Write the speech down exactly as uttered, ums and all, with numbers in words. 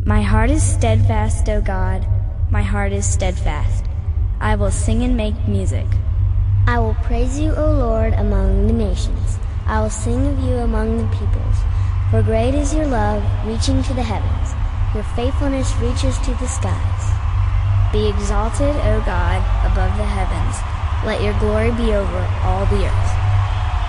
My heart is steadfast, O God, my heart is steadfast. I will sing and make music. I will praise you, O Lord, among the nations. I will sing of you among the peoples. For great is your love, reaching to the heavens. Your faithfulness reaches to the skies. Be exalted, O God, above the heavens. Let your glory be over all the earth.